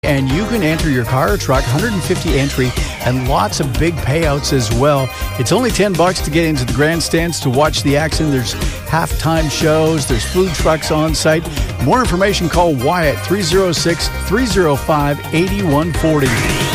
And you can enter your car or truck, 150 entry, and lots of big payouts as well. It's only $10 to get into the grandstands to watch the action. There's halftime shows. There's food trucks on site. More information, call Wyatt, 306-305-8140.